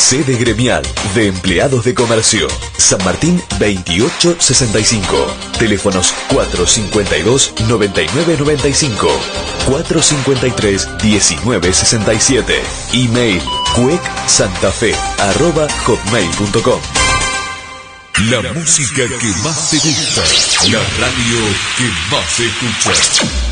Sede gremial de empleados de comercio. San Martín 2865. Teléfonos 452-9995. 453-1967. Email cuecsantafe@hotmail.com. La música que más te gusta. La radio que más escuchas.